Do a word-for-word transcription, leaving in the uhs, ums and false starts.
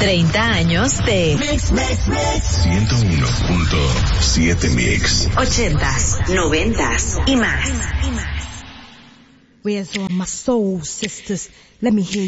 treinta años de Mix, Mix, Mix. ciento uno punto siete Mix. ochentas, noventas y más. Where's all my soul sisters? Let me hear